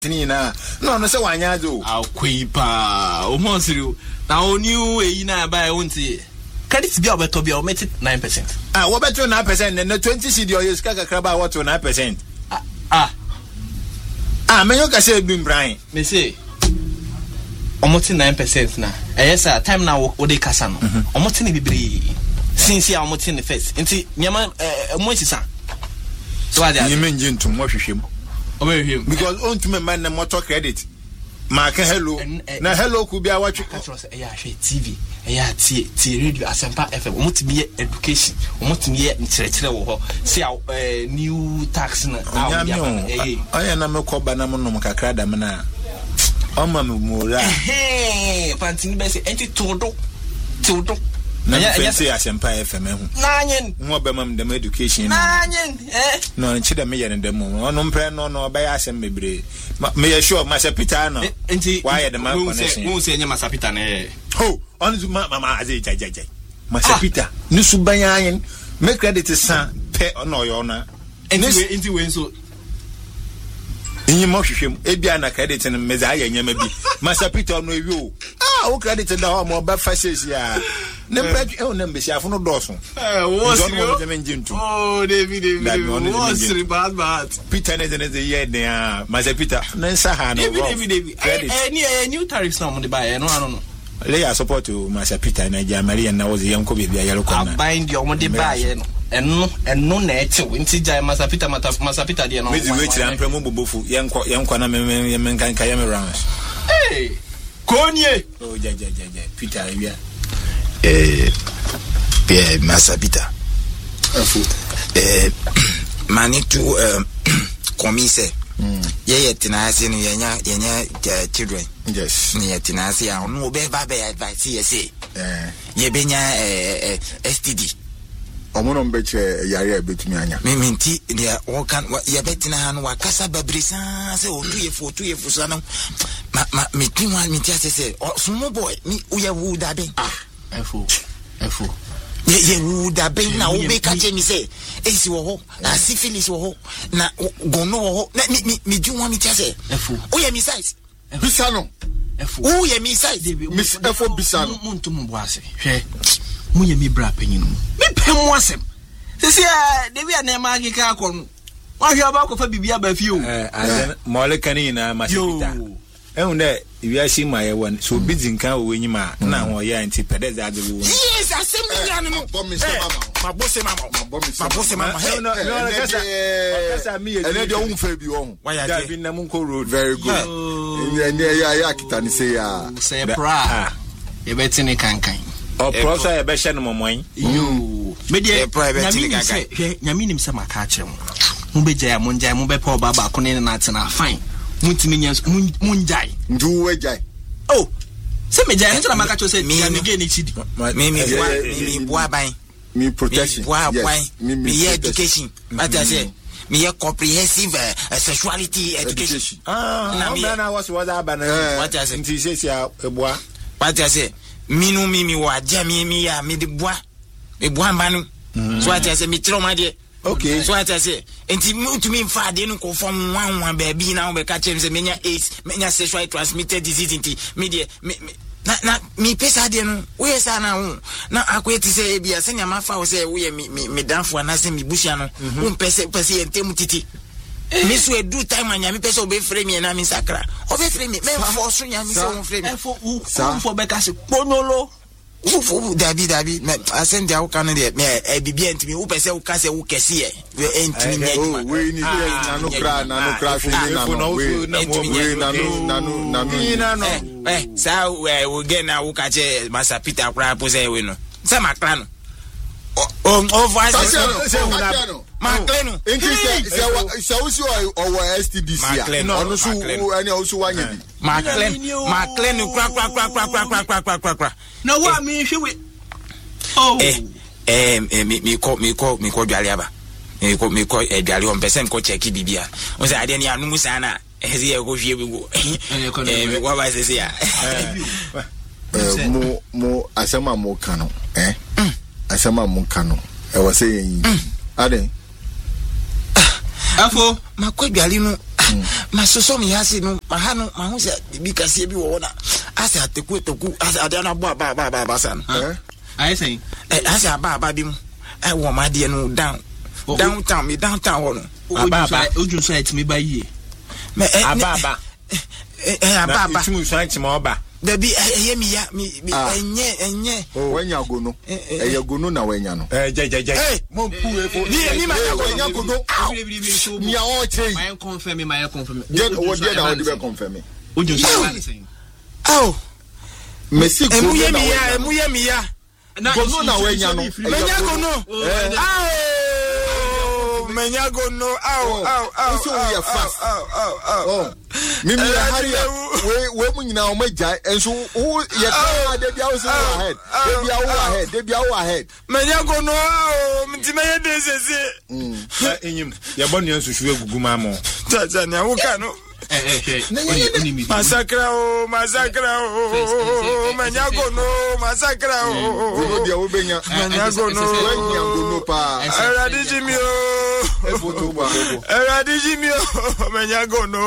Nina, no, say wanya do. I'll quipa. O monsiru. Now new na buy won't credit be about to be omitted 9%. What better 9% and the 20 CD or you skaka craba what to 9%? Me you can say bim Brian. Me say omitted 9% now. Yes, time now what they kasano. Omitted be since you are omitted the first. Inti nyama moisisa. So I you mean to watch him. Because on to me man the motor credit. Mark hello. Na hello could be a watch TV. Radio Asempa FM. Almost be education. Almost be see our new tax na. I am a call banana kakra mana. Mura. Hey, Pantin Bessie, ain't it todo? Say Asempa FM. Nanyan. More bemam them education. Nanyan. No, and chida me and them. No prayer no by Asem me. May assure Massa Pitano. Why the man won't say Massa Pitane. Ho, on to Mamma Azay. Massa Pita. Nusubayan. Make credit to son. Pay or no, your honor. And this into so. In your motion, Ebiana credit and Messiah, and maybe Massa Pita no you. Oh, credit the home or bad faces, yeah. Number no Dawson. Oh, David, bad. Peter is a year there, Massa Pita, Nansa, new tariffs now on the buyer, no, I don't know. Lay a support to Massa Pita and Maria, and I was a young copy of the yellow corner. Bind your money buyer. And no net winti jai masapita dia no wait and promo bufu yan kwana men kan kayame rounds hey konye oh ja Peter bia masapita manitu komise ye tinase no yenya children yes ye tinase ya no be ba advice ye ye benya STD omono mbeche yare betumi anya menti dia o kan ya betina hanu wakasa babrisa se o tuye fusa no me tinwa menti asese sumo boy mi uya wu dabe efo ye wu dabe na o be ka che mi se esi wo ho na syphilis wo ho na gono wo ho na mi junwa mi tiase efo o ye mi size bisano efo o ye mi size miss efo bisano muntu mbo ase hwe munye mi bra penyinu mi pem wasem sisi debi anema agika akon wahwe aba ko fa bibia ba fi o mole kanina masipita ehunde iwiashi maye won so bizinka wo nyima na ho ya anti pedeza agelu won yes assembly ya no mabose mama no kasa mi ene de won fa bi won da bi na munko road very good ene ya kitani say ya say pra e betini kankan o professor e be hye no momon yo media nyami nim se maka kire mo be jaya mo njai mo be pa baba ko ne na tena fine mutimi nyas mo njai ndu we jai oh se me jai ntina maka cho se mi ge ni chidi mi boa ban mi protection yes mi education but I say me comprehensive sexuality education na was abana what I say nti se ya eboa what I say mimi wa jami mi ya mi de boa e boa manu so what I say mi trauma de okay so what I say enti mutumi mfa de no ko form one baby na we ka chem se menya AIDS menya sexually transmitted disease enti me de na mi pesa de no we sa na hu na akweti se bia se nya mafa wo se we mi danfo na se mi bushia no wo pese entem titi me so edu time anya me pese obe frame me na mi sakra obe frame me force nya mi se wo frame e for be ka se ponolo Ufu David asem dia ukana de me bibia ntimi wo pese wo kase wo kese ye ntimi nya we ni nanu kra fi no sa we get na wo kache Massa Peter kra pose we no se makra no o voice Macleno se usi o STDC ono su ani o su wanya bi Macleno kra na wa mi hwe we oh mi ko dwale aba mi ko dwale on person ko check bibia o say ade ni anu musa na ezi e ko hwie bego mi wa ba se ya mo asema mo kanu asema mo kanu e wo say yin ade afo makwa dwale no masoso mi hasi no mahano mahu se bi kase bi wo na asa ateku asa ade na bo ba san I say asa ba bi mu wo ma de no downtown me downtown wo no oju so et me ba yie me ababa itu so anchi ma oba Baby, ya enye. Wenya gono. Gono na wenya no. Hey, mo puwe fo. Ni ma wenya gono. Ni a o che. My confirm. Get what dey na o dey confirm. Ojo say. Oh. Messi gono. Emu ye mi ya. Gono na wenya no. Wenya gono. Menya gono. So we are fast. Oh. Mimi ya hari we munyina o maja enso o ye ka de bia o so ahead. De bia o ahead. Menya gono mti meye desese. Enyim ya bonu enso hwe gugu ma mo. Tanzania wo ka no. Massacre menya gono massacre o dia o benya menya gono wenya gono pa Radijimio menya gono